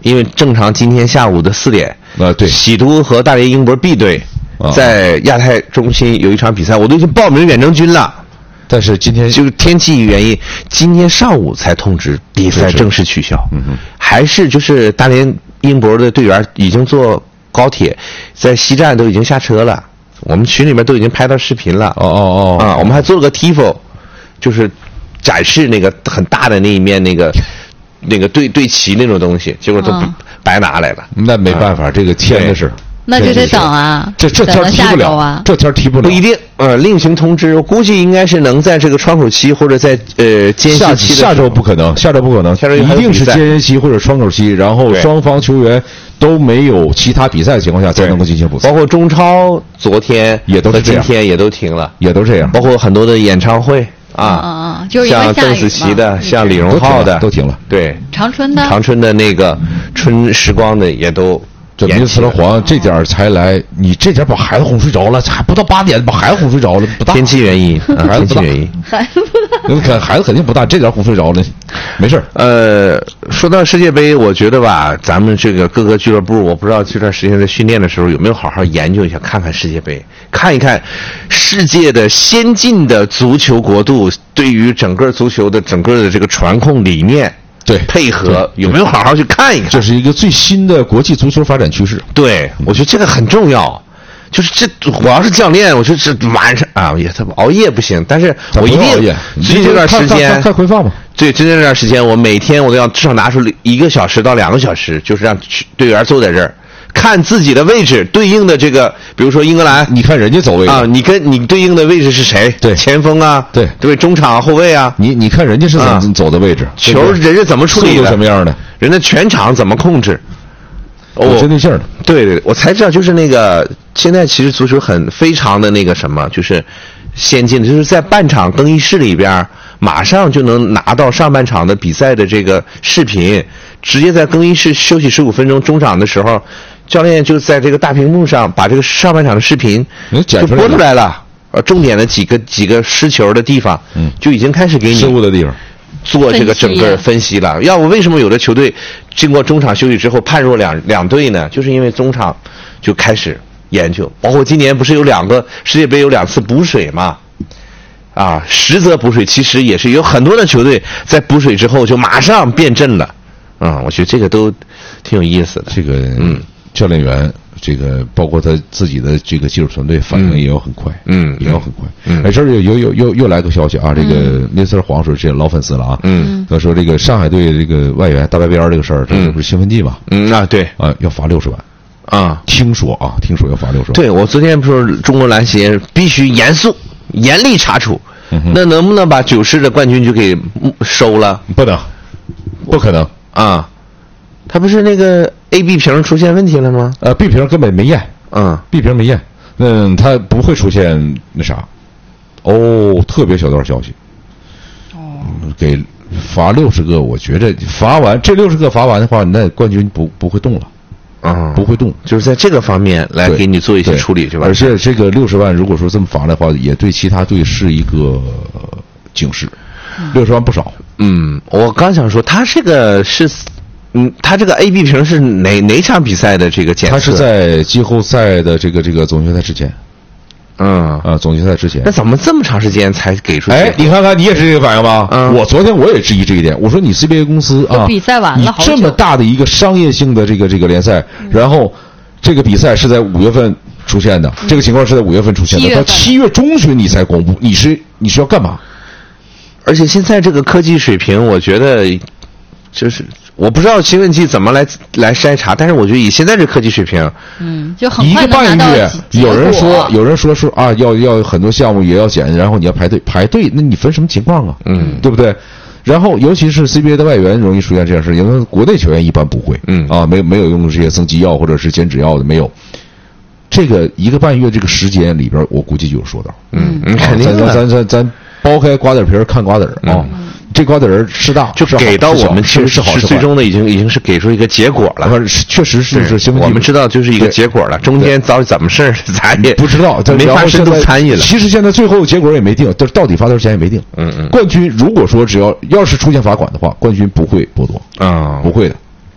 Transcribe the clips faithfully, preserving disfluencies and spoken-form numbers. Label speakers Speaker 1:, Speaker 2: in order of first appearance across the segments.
Speaker 1: 因为正常今天下午的四点，
Speaker 2: 啊对，
Speaker 1: 喜都和大连英博 B 队在亚太中心有一场比赛，我都已经报名远征军了。
Speaker 2: 但是今天
Speaker 1: 就是天气原因，今天上午才通知比赛正式取消。嗯嗯，还是就是大连英博的队员已经坐高铁，在西站都已经下车了。我们群里面都已经拍到视频了。
Speaker 2: 哦哦哦，
Speaker 1: 啊，我们还做了个 tifo， 就是展示那个很大的那一面那个那个队队旗那种东西，结果都白拿来了。
Speaker 2: 那没办法，这个天的事。
Speaker 3: 那就得等啊，
Speaker 2: 这这天提不了
Speaker 3: 啊，
Speaker 2: 这天提不了，
Speaker 1: 不一定。呃，另行通知，我估计应该是能在这个窗口期或者在呃间隙期的。
Speaker 2: 下周不可能，下周不可能，
Speaker 1: 下周
Speaker 2: 一定是间歇期或者窗口期，然后双方球员都没有其他比赛的情况下才能够进行补赛。
Speaker 1: 包括中超昨天
Speaker 2: 也都是这样，
Speaker 1: 今天也都停了，
Speaker 2: 也都这样。
Speaker 1: 包括很多的演唱会啊，
Speaker 3: 啊啊，就是
Speaker 1: 像邓紫棋的，像李荣浩的
Speaker 2: 都停了。
Speaker 1: 对，
Speaker 3: 长春的，
Speaker 1: 长春的那个春时光的也都。
Speaker 2: 这明斯特黄这点才来，你这点把孩子哄睡着了，还不到八点把孩子哄睡着了，不大。
Speaker 1: 天气原因，
Speaker 2: 孩子不大。
Speaker 1: 原因，
Speaker 3: 孩子不
Speaker 2: 大。孩子肯定不大，这点哄睡着了，没事。
Speaker 1: 呃，说到世界杯，我觉得吧，咱们这个各个俱乐部，我不知道这段时间在训练的时候有没有好好研究一下，看看世界杯，看一看世界的先进的足球国度对于整个足球的整个的这个传控理念。
Speaker 2: 对，
Speaker 1: 配合有没有好好去看一看？
Speaker 2: 这是一个最新的国际足球发展趋势。
Speaker 1: 对，我觉得这个很重要。就是这，我要是教练，我就这晚上啊，也他熬夜不行，但是我一定最近这段时间
Speaker 2: 看回放嘛。
Speaker 1: 对，最近这段时间，我每天我都要至少拿出一个小时到两个小时，就是让队员坐在这儿。看自己的位置对应的这个，比如说英格兰，
Speaker 2: 你看人家走位
Speaker 1: 啊，你跟你对应的位置是谁？
Speaker 2: 对，
Speaker 1: 前锋啊，
Speaker 2: 对
Speaker 1: 对，中场后卫啊，
Speaker 2: 你你看人家是怎么走的位置，
Speaker 1: 球人家怎么处理的，
Speaker 2: 什么样的，
Speaker 1: 人家全场怎么控制，
Speaker 2: 有针对性的。
Speaker 1: 对对，我才知道，就是那个现在其实足球很非常的那个什么，就是先进的，就是在半场更衣室里边，马上就能拿到上半场的比赛的这个视频，直接在更衣室休息十五分钟，中场的时候。教练就在这个大屏幕上把这个上半场的视频就播出来了，呃，重点的几个几个失球的地方，嗯，就已经开始给你
Speaker 2: 失误的地方
Speaker 1: 做这个整个分析了。要不为什么有的球队经过中场休息之后判若两两队呢？就是因为中场就开始研究，包括今年不是有两个世界杯有两次补水嘛？啊，实则补水，其实也是有很多的球队在补水之后就马上变阵了。啊、嗯，我觉得这个都挺有意思的。
Speaker 2: 这个嗯。教练员，这个包括他自己的这个技术团队反应也要很快，嗯，也要很快。嗯，哎，这儿又又又又又来个消息啊，这个明斯特黄说这老粉丝了啊，嗯，他说这个上海队这个外援大白边这个事儿，这不是兴奋剂嘛？嗯啊，对啊，要罚六十万啊，听说啊，听说要罚六十万。
Speaker 1: 对，我昨天不是中国篮协必须严肃、严厉查处，嗯、那能不能把九世的冠军就给收了？
Speaker 2: 不能，不可能
Speaker 1: 啊。他不是那个 A B 瓶出现问题了吗？
Speaker 2: 呃 ，B 瓶根本没验，
Speaker 1: 嗯
Speaker 2: ，B 瓶没验，嗯，他不会出现那啥，哦，特别小道消息，哦、嗯，给罚六十个，我觉得罚完这六十个罚完的话，那冠军不不会动了，
Speaker 1: 啊、嗯，
Speaker 2: 不会动，
Speaker 1: 就是在这个方面来给你做一些处理，是吧？
Speaker 2: 而且这个六十万，如果说这么罚的话，也对其他队是一个警示，六十万不少。
Speaker 1: 嗯，我刚想说，他这个是。嗯，他这个 A B 瓶是哪哪场比赛的这个检测？
Speaker 2: 他是在季后赛的这个这个总决赛之前。嗯啊，总决赛之前。
Speaker 1: 那怎么这么长时间才给出？
Speaker 2: 哎，你看看，你也是这个反应吧？嗯，我昨天我也质疑这一点。我说你 C B A 公司啊，
Speaker 3: 比赛完了好久，
Speaker 2: 你这么大的一个商业性的这个这个联赛，嗯、然后这个比赛是在五月份出现的，嗯、这个情况是在五月份出现的，到七月中旬你才公布，你是你是要干嘛？
Speaker 1: 而且现在这个科技水平，我觉得就是。我不知道兴奋剂怎么来来筛查，但是我觉得以现在这科技水平，
Speaker 3: 嗯，就很
Speaker 2: 快
Speaker 3: 能拿到
Speaker 2: 一个半月，有人说有人说说啊，要要很多项目也要检，然后你要排队排队，那你分什么情况啊？嗯，对不对？然后尤其是 C B A 的外援容易出现这样事，因为国内球员一般不会，嗯啊，没没有用这些增肌药或者是减脂药的，没有。这个一个半月这个时间里边，我估计就有说道。嗯，肯定咱咱咱咱剥开瓜子皮儿看瓜子儿啊。这瓜子仁适当
Speaker 1: 就给到我们
Speaker 2: 是是好
Speaker 1: 是最终的已经已经是给出一个结果了，
Speaker 2: 确实是是兴奋剂，
Speaker 1: 我们知道就是一个结果了，中间到底怎么事儿咱也
Speaker 2: 不知道，
Speaker 1: 没法深度参与了。
Speaker 2: 其实现在最后结果也没定，就是到底罚多少钱也没定。嗯嗯。冠军如果说只要要是出现罚款的话，冠军不会剥夺啊，不会的。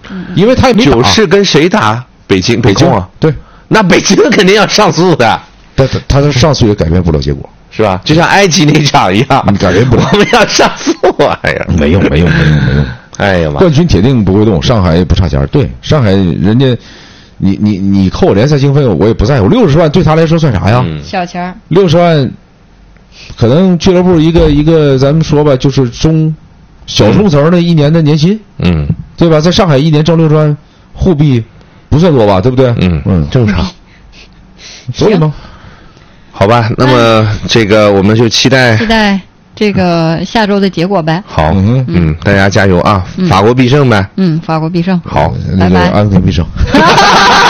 Speaker 2: 因为他也没打
Speaker 1: 九市跟谁打？北京，
Speaker 2: 北京
Speaker 1: 啊，
Speaker 2: 对，
Speaker 1: 那北京肯定要上诉的，
Speaker 2: 但他他的上诉也改变不了结果，
Speaker 1: 是吧？就像埃及那场一样，
Speaker 2: 你改变不了，
Speaker 1: 我们要上诉啊！哎呀，
Speaker 2: 没用，没用，没用，没用。
Speaker 1: 哎呀妈！
Speaker 2: 冠军铁定不会动，上海也不差钱。对，上海人家，你你你扣我联赛经费，我也不在乎。六十万对他来说算啥呀？
Speaker 1: 嗯、
Speaker 3: 小钱儿。
Speaker 2: 六十万，可能俱乐部一个一个，咱们说吧，就是中小中层的一年的年薪，
Speaker 1: 嗯，
Speaker 2: 对吧？在上海一年挣六十万，货币不算多吧？对不对？
Speaker 1: 嗯
Speaker 2: 嗯，
Speaker 1: 正常。
Speaker 2: 所以吗？
Speaker 1: 好吧，那么这个我们就期待
Speaker 3: 期待这个下周的结果呗。
Speaker 1: 好，
Speaker 2: 嗯
Speaker 1: 嗯，大家加油啊！
Speaker 3: 嗯、
Speaker 1: 法国必胜呗。
Speaker 3: 嗯，法国必胜。
Speaker 1: 好，
Speaker 2: 那就安平必胜。